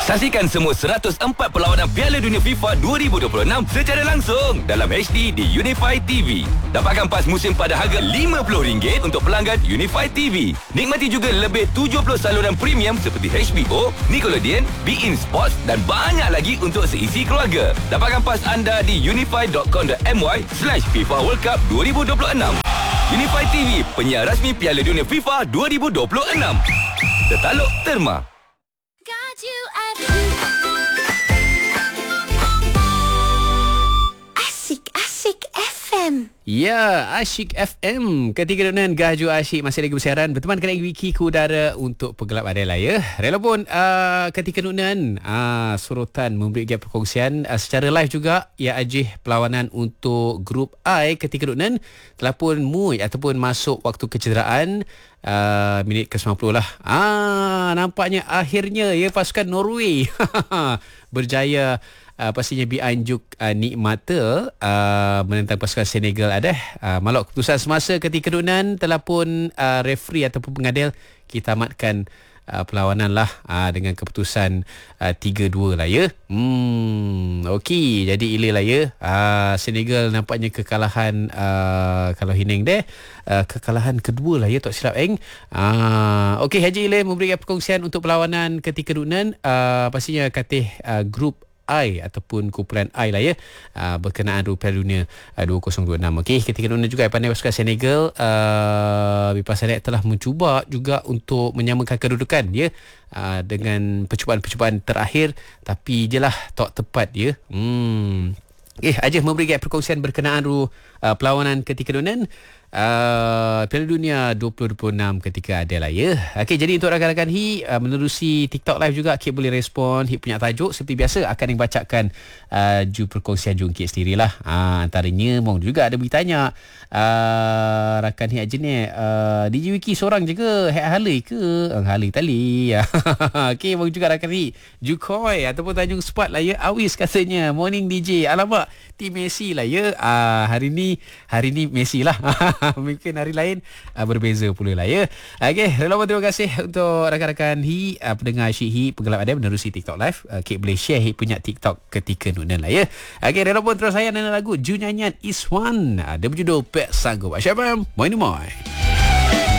Saksikan semua 104 perlawanan Piala Dunia FIFA 2026 secara langsung dalam HD di Unify TV. Dapatkan pas musim pada harga RM50 untuk pelanggan Unify TV. Nikmati juga lebih 70 saluran premium seperti HBO, Nickelodeon, beIN Sports dan banyak lagi untuk seisi keluarga. Dapatkan pas anda di unify.com.my/FIFA World Cup 2026. Unify TV, penyiar rasmi Piala Dunia FIFA 2026. Tertaluk Terma. Asyik FM. Ya, Asyik FM. Ketika dengan Gaju Asyik masih lagi bersiaran berteman kena wiki ke udara untuk pegelap adalah ya. Rela pun ketika nunan surutan memberi gap perkongsian secara live juga ya Ajih perlawanan untuk grup I ketika nunan telah pun mui ataupun masuk waktu kecederaan minit ke-90 lah. Nampaknya akhirnya ya pasukan Norway berjaya pastinya beanjuk nikmata menentang pasukan Senegal ada malak keputusan semasa ketika kedudukan telah pun referee ataupun pengadil kita tamatkan perlawanan lah dengan keputusan 3-2 lah ya. Okey, jadi ilih lah ya. Senegal nampaknya kekalahan kalau Hineng deh kekalahan kedua lah ya tak silap okey, Haji Ilih memberikan perkongsian untuk perlawanan ketika kedudukan pastinya katih grup I ataupun kumpulan I lah ya berkenaan Piala Dunia 2026. Okey, ketika dunia juga pandai pasukan Senegal Bipasanet telah mencuba juga untuk menyamakan kedudukan ya dengan percubaan-percubaan terakhir tapi jelah tak tepat ya. Ajih memberi perkongsian berkenaan perlawanan ketika dunia Piala Dunia 2026 ketika ada lah ya. Okey, jadi untuk rakan-rakan menerusi TikTok live juga Kit boleh respon Hit punya tajuk seperti biasa akan dibacakan ju perkongsian ju Kit sendirilah. Antaranya mong juga ada bertanya rakan Hit aja ni DJ Wiki seorang je ke halai ke halai tali. Okey, mong juga rakan Hit Jukoi ataupun Tanjung Spot lah ya. Awis katanya morning DJ. Alamak, tim Messi lah ya. Hari ni Messi lah. Mungkin hari lain berbeza pula lah ya. Okey, relawan terima kasih untuk rakan-rakan pendengar Asyik penggelap ada menerusi TikTok live. Kek boleh share punya TikTok ketika nunan lah ya. Okey, relawan terus saya dengan lagu Ju nyanyian Iswan. Dia berjudul Pek Sanggup. Asyik Moin.